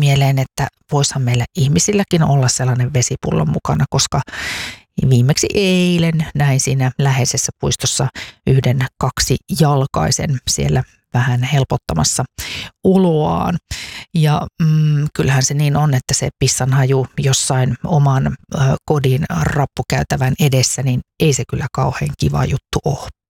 mieleen, että voisihan meillä ihmisilläkin olla sellainen vesipullo mukana, koska viimeksi eilen näin siinä läheisessä puistossa yhden 2-jalkaisen siellä vähän helpottamassa oloaan. Ja kyllähän se niin on, että se pissanhaju jossain oman kodin rappukäytävän edessä, niin ei se kyllä kauhean kiva juttu ole.